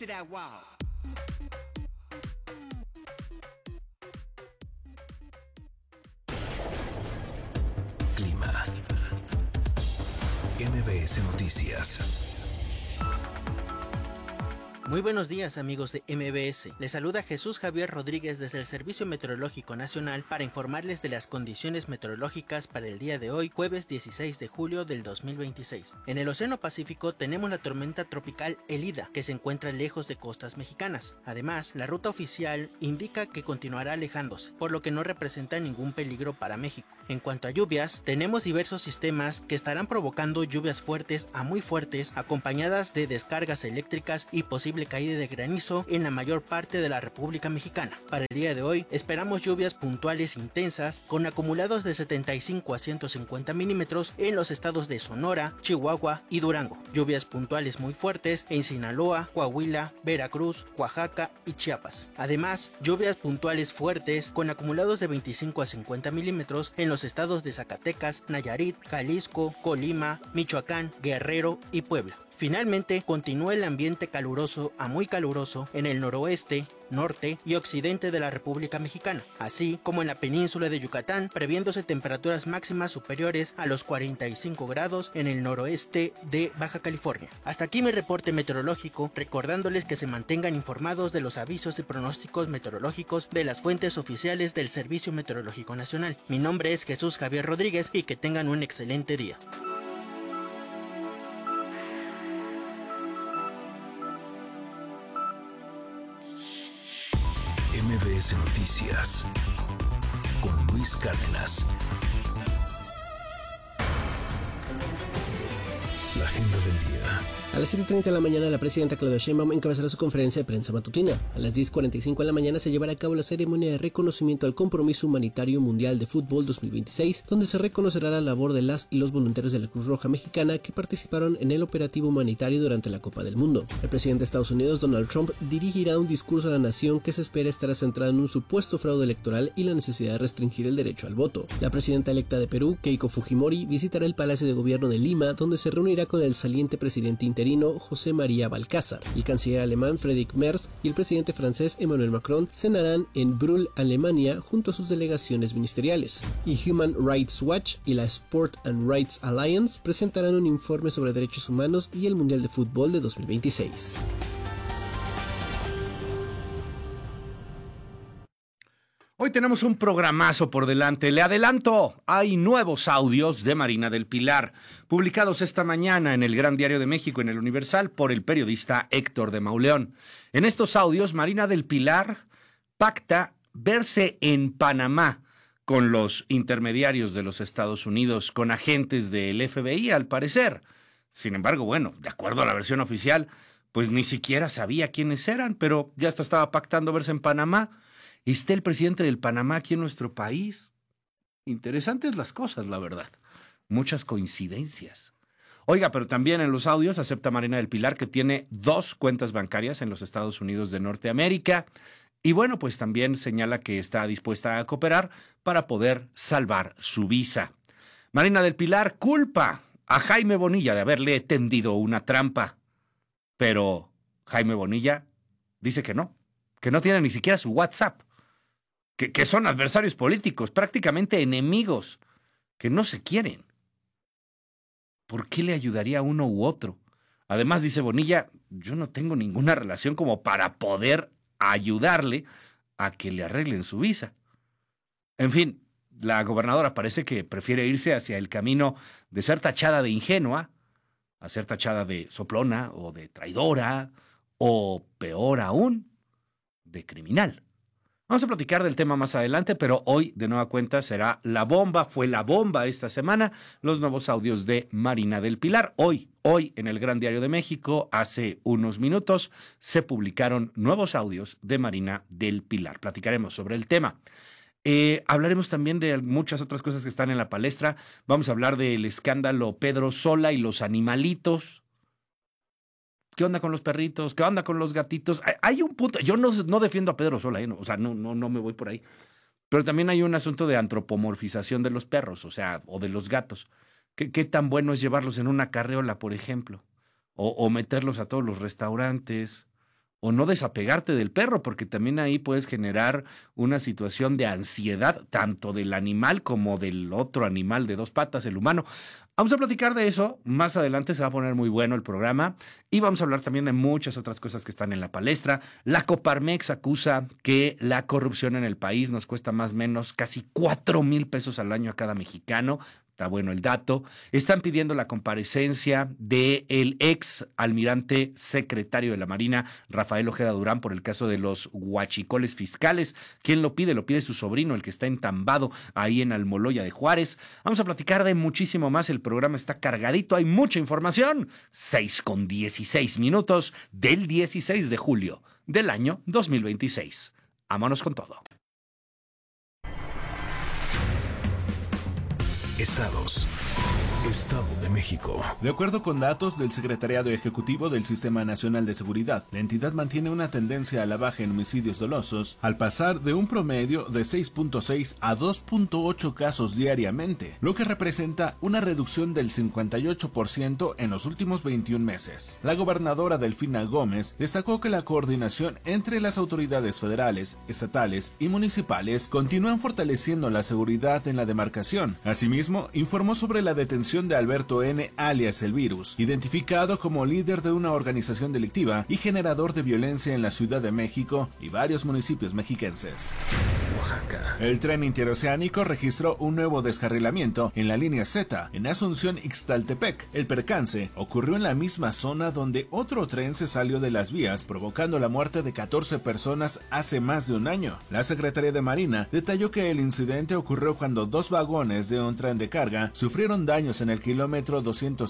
to that wow. Clima. MBS Noticias. Muy buenos días, amigos de MBS. Les saluda Jesús Javier Rodríguez desde el Servicio Meteorológico Nacional para informarles de las condiciones meteorológicas para el día de hoy, jueves 16 de julio del 2026. En el Océano Pacífico tenemos la tormenta tropical Elida, que se encuentra lejos de costas mexicanas. Además, la ruta oficial indica que continuará alejándose, por lo que no representa ningún peligro para México. En cuanto a lluvias, tenemos diversos sistemas que estarán provocando lluvias fuertes a muy fuertes, acompañadas de descargas eléctricas y posible caída de granizo en la mayor parte de la República Mexicana. Para el día de hoy esperamos lluvias puntuales intensas con acumulados de 75 a 150 milímetros en los estados de Sonora, Chihuahua y Durango. Lluvias puntuales muy fuertes en Sinaloa, Coahuila, Veracruz, Oaxaca y Chiapas. Además, lluvias puntuales fuertes con acumulados de 25 a 50 milímetros en los estados de Zacatecas, Nayarit, Jalisco, Colima, Michoacán, Guerrero y Puebla. Finalmente, continúa el ambiente caluroso a muy caluroso en el noroeste, norte y occidente de la República Mexicana, así como en la península de Yucatán, previéndose temperaturas máximas superiores a los 45 grados en el noroeste de Baja California. Hasta aquí mi reporte meteorológico, recordándoles que se mantengan informados de los avisos y pronósticos meteorológicos de las fuentes oficiales del Servicio Meteorológico Nacional. Mi nombre es Jesús Javier Rodríguez y que tengan un excelente día. MBS Noticias con Luis Cárdenas. La agenda del día. A las 7:30 de la mañana, la presidenta Claudia Sheinbaum encabezará su conferencia de prensa matutina. A las 10:45 de la mañana se llevará a cabo la ceremonia de reconocimiento al Compromiso Humanitario Mundial de Fútbol 2026, donde se reconocerá la labor de las y los voluntarios de la Cruz Roja Mexicana que participaron en el operativo humanitario durante la Copa del Mundo. El presidente de Estados Unidos, Donald Trump, dirigirá un discurso a la nación que se espera estará centrado en un supuesto fraude electoral y la necesidad de restringir el derecho al voto. La presidenta electa de Perú, Keiko Fujimori, visitará el Palacio de Gobierno de Lima, donde se reunirá con el saliente presidente interino José María Balcázar. El canciller alemán Friedrich Merz y el presidente francés Emmanuel Macron cenarán en Brühl, Alemania, junto a sus delegaciones ministeriales. Y Human Rights Watch y la Sport and Rights Alliance presentarán un informe sobre derechos humanos y el Mundial de Fútbol de 2026. Hoy tenemos un programazo por delante. Le adelanto, hay nuevos audios de Marina del Pilar, publicados esta mañana en el Gran Diario de México, en el Universal, por el periodista Héctor de Mauleón. En estos audios, Marina del Pilar pacta verse en Panamá con los intermediarios de los Estados Unidos, con agentes del FBI, al parecer. Sin embargo, bueno, de acuerdo a la versión oficial, pues ni siquiera sabía quiénes eran, pero ya hasta estaba pactando verse en Panamá. ¿Está el presidente del Panamá aquí en nuestro país? Interesantes las cosas, la verdad. Muchas coincidencias. Oiga, pero también en los audios acepta Marina del Pilar que tiene 2 cuentas bancarias en los Estados Unidos de Norteamérica. Y bueno, pues también señala que está dispuesta a cooperar para poder salvar su visa. Marina del Pilar culpa a Jaime Bonilla de haberle tendido una trampa. Pero Jaime Bonilla dice que no tiene ni siquiera su WhatsApp. Que son adversarios políticos, prácticamente enemigos, que no se quieren. ¿Por qué le ayudaría a uno u otro? Además, dice Bonilla, yo no tengo ninguna relación como para poder ayudarle a que le arreglen su visa. En fin, la gobernadora parece que prefiere irse hacia el camino de ser tachada de ingenua, a ser tachada de soplona o de traidora, o peor aún, de criminal. Vamos a platicar del tema más adelante, pero hoy, de nueva cuenta, será la bomba. Fue la bomba esta semana, los nuevos audios de Marina del Pilar. Hoy, en el Gran Diario de México, hace unos minutos, se publicaron nuevos audios de Marina del Pilar. Platicaremos sobre el tema. Hablaremos también de muchas otras cosas que están en la palestra. Vamos a hablar del escándalo Pedro Sola y los animalitos. ¿Qué onda con los perritos? ¿Qué onda con los gatitos? Hay un punto, yo no defiendo a Pedro Sola, no, o sea, no me voy por ahí. Pero también hay un asunto de antropomorfización de los perros, o de los gatos. ¿Qué tan bueno es llevarlos en una carreola, por ejemplo? O meterlos a todos los restaurantes, o no desapegarte del perro, porque también ahí puedes generar una situación de ansiedad, tanto del animal como del otro animal de 2 patas, el humano. Vamos a platicar de eso, más adelante se va a poner muy bueno el programa y vamos a hablar también de muchas otras cosas que están en la palestra. La Coparmex acusa que la corrupción en el país nos cuesta más o menos casi 4,000 pesos al año a cada mexicano. Está bueno el dato. Están pidiendo la comparecencia del ex almirante secretario de la Marina, Rafael Ojeda Durán, por el caso de los huachicoles fiscales. ¿Quién lo pide? Lo pide su sobrino, el que está entambado ahí en Almoloya de Juárez. Vamos a platicar de muchísimo más. El programa está cargadito, hay mucha información. 6:16 del 16 de julio del año 2026. Vámonos con todo. Estados. Estado de México. De acuerdo con datos del Secretariado Ejecutivo del Sistema Nacional de Seguridad, la entidad mantiene una tendencia a la baja en homicidios dolosos, al pasar de un promedio de 6.6 a 2.8 casos diariamente, lo que representa una reducción del 58% en los últimos 21 meses. La gobernadora Delfina Gómez destacó que la coordinación entre las autoridades federales, estatales y municipales continúan fortaleciendo la seguridad en la demarcación. Asimismo, informó sobre la detención de Alberto N., alias El Virus, identificado como líder de una organización delictiva y generador de violencia en la Ciudad de México y varios municipios mexiquenses. Oaxaca. El tren interoceánico registró un nuevo descarrilamiento en la línea Z, en Asunción-Ixtaltepec. El percance ocurrió en la misma zona donde otro tren se salió de las vías, provocando la muerte de 14 personas hace más de un año. La Secretaría de Marina detalló que el incidente ocurrió cuando 2 vagones de un tren de carga sufrieron daños en el kilómetro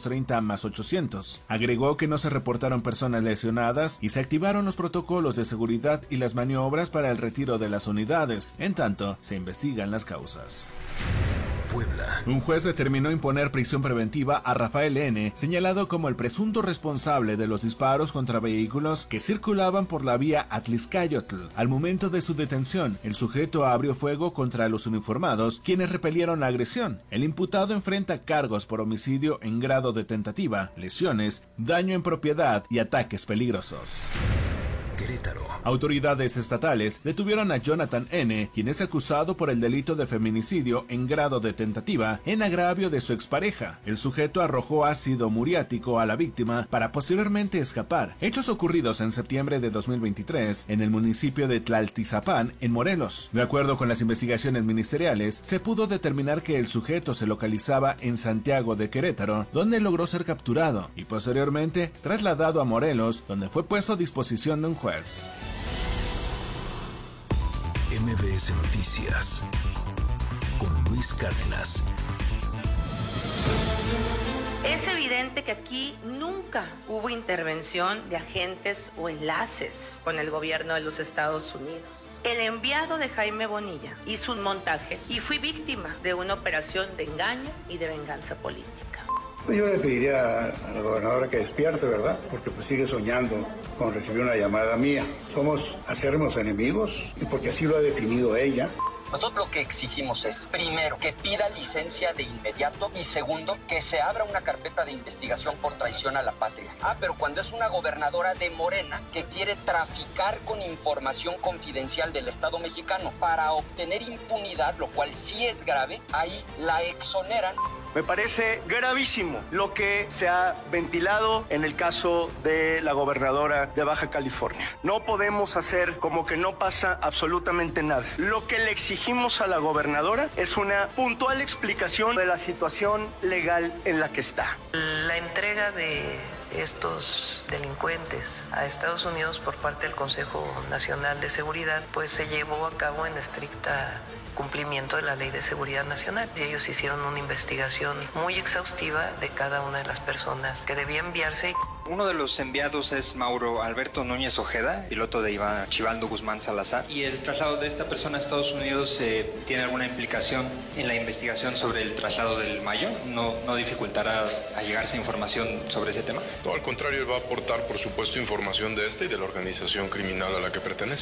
230+800. Agregó que no se reportaron personas lesionadas y se activaron los protocolos de seguridad y las maniobras para el retiro de las unidades. En tanto, se investigan las causas. Puebla. Un juez determinó imponer prisión preventiva a Rafael N., señalado como el presunto responsable de los disparos contra vehículos que circulaban por la vía Atlixcáyotl. Al momento de su detención, el sujeto abrió fuego contra los uniformados, quienes repelieron la agresión. El imputado enfrenta cargos por homicidio en grado de tentativa, lesiones, daño en propiedad y ataques peligrosos. Querétaro. Autoridades estatales detuvieron a Jonathan N., quien es acusado por el delito de feminicidio en grado de tentativa en agravio de su expareja. El sujeto arrojó ácido muriático a la víctima para posteriormente escapar. Hechos ocurridos en septiembre de 2023 en el municipio de Tlaltizapán, en Morelos. De acuerdo con las investigaciones ministeriales, se pudo determinar que el sujeto se localizaba en Santiago de Querétaro, donde logró ser capturado y posteriormente trasladado a Morelos, donde fue puesto a disposición de un juez. MBS Noticias con Luis Cárdenas. Es evidente que aquí nunca hubo intervención de agentes o enlaces con el gobierno de los Estados Unidos. El enviado de Jaime Bonilla hizo un montaje y fui víctima de una operación de engaño y de venganza política. Yo le pediría a la gobernadora que despierte, ¿verdad? Porque pues sigue soñando con recibir una llamada mía. Somos acérrimos enemigos y porque así lo ha definido ella. Nosotros lo que exigimos es, primero, que pida licencia de inmediato y segundo, que se abra una carpeta de investigación por traición a la patria. Pero cuando es una gobernadora de Morena que quiere traficar con información confidencial del Estado mexicano para obtener impunidad, lo cual sí es grave, ahí la exoneran. Me parece gravísimo lo que se ha ventilado en el caso de la gobernadora de Baja California. No podemos hacer como que no pasa absolutamente nada. Lo que le exigimos a la gobernadora es una puntual explicación de la situación legal en la que está. La entrega de estos delincuentes a Estados Unidos por parte del Consejo Nacional de Seguridad, pues se llevó a cabo en estricta cumplimiento de la Ley de Seguridad Nacional y ellos hicieron una investigación muy exhaustiva de cada una de las personas que debía enviarse. Uno de los enviados es Mauro Alberto Núñez Ojeda, piloto de Iván Archibaldo Guzmán Salazar, y el traslado de esta persona a Estados Unidos tiene alguna implicación en la investigación sobre el traslado del mayor. ¿No dificultará allegarse información sobre ese tema? No, al contrario, él va a aportar, por supuesto, información de esta y de la organización criminal a la que pertenece.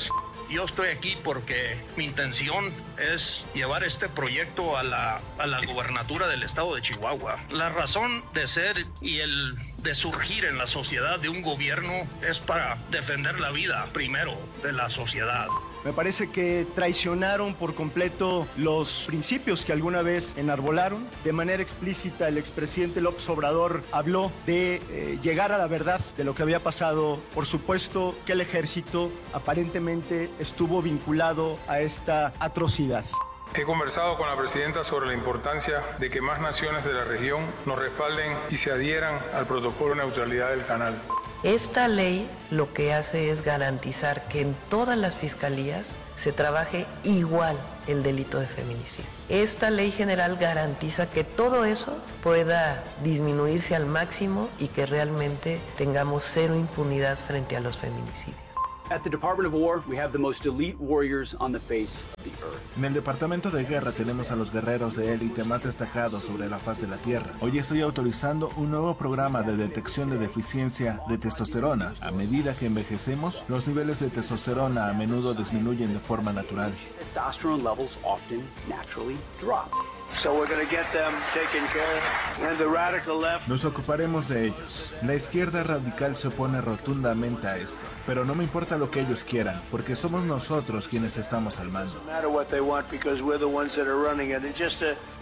Yo estoy aquí porque mi intención es llevar este proyecto a la gobernatura del estado de Chihuahua. La razón de ser y el de surgir en la sociedad de un gobierno es para defender la vida primero de la sociedad. Me parece que traicionaron por completo los principios que alguna vez enarbolaron. De manera explícita, el expresidente López Obrador habló de llegar a la verdad de lo que había pasado. Por supuesto que el ejército aparentemente estuvo vinculado a esta atrocidad. He conversado con la presidenta sobre la importancia de que más naciones de la región nos respalden y se adhieran al protocolo de neutralidad del canal. Esta ley lo que hace es garantizar que en todas las fiscalías se trabaje igual el delito de feminicidio. Esta ley general garantiza que todo eso pueda disminuirse al máximo y que realmente tengamos cero impunidad frente a los feminicidios. At the Department of War, we have the most elite warriors on the face of the earth. En el Departamento de Guerra tenemos a los guerreros de élite más destacados sobre la faz de la Tierra. Hoy estoy autorizando un nuevo programa de detección de deficiencia de testosterona. A medida que envejecemos, los niveles de testosterona a menudo disminuyen de forma natural. Testosterone levels often naturally drop. So we're going to get them taken care of. And the radical left. Nos ocuparemos de ellos. La izquierda radical se opone rotundamente a esto, pero no me importa lo que ellos quieran, porque somos nosotros quienes estamos al mando. No matter what they want, because we're the ones that are running it. And just to